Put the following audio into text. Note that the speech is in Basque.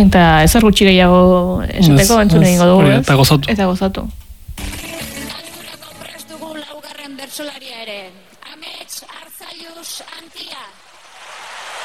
Eta ezer gutxi gehiago esateko entzun egingo dugu, ez? Eta gozatu. Eta gozatu. Prest dugu laugarren bertsolaria ere. Amets Arzallus Antia.